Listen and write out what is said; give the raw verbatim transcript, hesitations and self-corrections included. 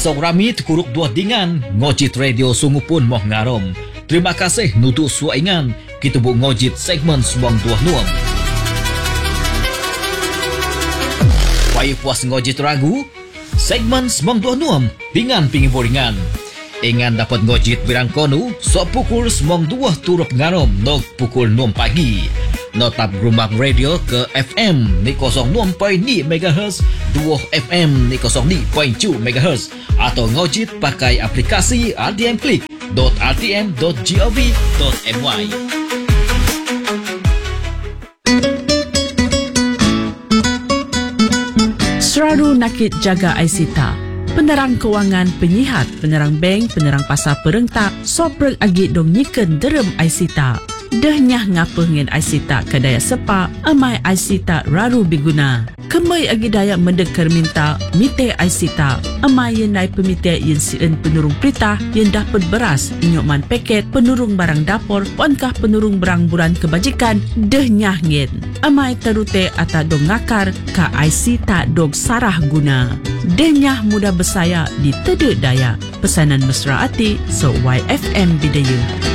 Pasok ramit kuruk dua dingan, ngojit radio sungu pun moh ngarom. Terima kasih nutu suaingan, kita bu ngojit segmen suang dua nuam. Payah puas ngojit ragu, segmen suang dua nuam, dengan pingin boringan. Ingan dapat ngojit birang konu, so pukul suang dua turut ngarom, nog pukul enam pagi. Notap Gerumbang Radio ke F M ni kosong enam perpuluhan lima megahertz, dua F M ni kosong lima perpuluhan tujuh megahertz atau ngojit pakai aplikasi r t m click dot r t m dot gov dot m y. Selalu nakit jaga Aisita. Penerang kewangan penyihat, penerang bank, penerang pasar perentak, soprek agi dong nyiken derem Aisita. Dahnyah ngapa ngen Aisita kedaya sepa, amai Aisita raru biguna. Kemai agi daya mendekar minta, mite Aisita, amai yenai pemite yen sien penurung perintah, yen dapat beras, inyokman paket, penurung barang dapur, wankah penurung barang buran kebajikan, dahnyah ngen. Amai terute ata dong ngakar, ka Aisita dong sarah guna. Dahnyah mudah bersaya di tedek daya. Pesanan mesra ati, so Y F M Bidayun.